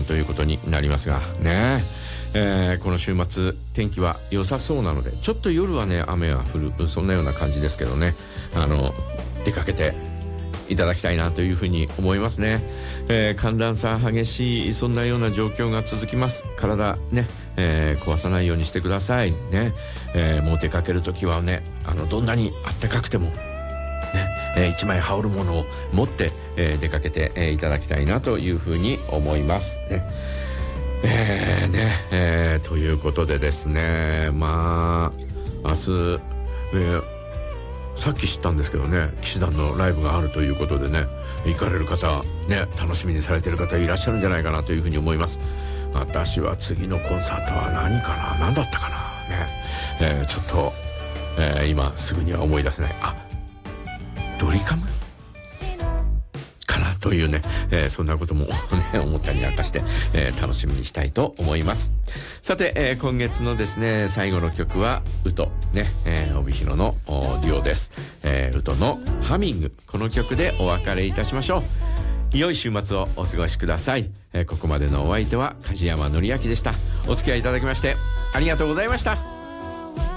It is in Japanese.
間ということになりますがね、この週末天気は良さそうなので、ちょっと夜はね雨が降る、そんなような感じですけどね、出かけていただきたいなというふうに思いますね。寒暖差激しい、そんなような状況が続きます。体ね、壊さないようにしてくださいね。もう出かけるときはね、どんなに暖かくてもね、一枚羽織るものを持って、出かけて、いただきたいなというふうに思いますね。ということでですね、まあ明日、さっき知ったんですけどね、騎士団のライブがあるということでね、行かれる方ね、楽しみにされている方いらっしゃるんじゃないかなというふうに思います。私は次のコンサートは何かな、何だったかなね、ちょっと、今すぐには思い出せない。ドリカムかなというね、そんなことも、ね、思ったりなんかして、楽しみにしたいと思います。さて、今月のですね最後の曲はウトね、帯広のデュオです。ウトのハミング、この曲でお別れいたしましょう。良い週末をお過ごしください。ここまでのお相手は梶山紀明でした。お付き合いいただきましてありがとうございました。